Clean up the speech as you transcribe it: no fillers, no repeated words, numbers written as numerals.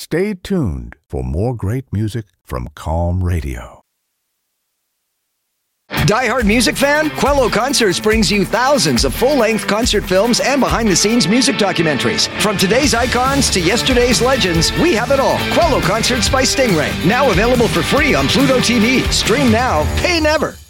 Stay tuned for more great music from Calm Radio. Die Hard music fan? Quello Concerts brings you thousands of full-length concert films and behind-the-scenes music documentaries. From today's icons to yesterday's legends, we have it all. Quello Concerts by Stingray. Now available for free on Pluto TV. Stream now, pay never.